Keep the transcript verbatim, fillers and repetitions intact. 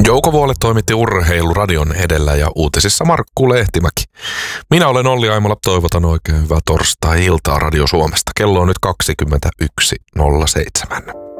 Jouko Vuole toimitti Urheiluradion edellä ja uutisissa Markku Lehtimäki. Minä olen Olli Aimola, toivotan oikein hyvää torstai-iltaa Radio Suomesta. Kello on nyt kaksikymmentäyksi nolla seitsemän.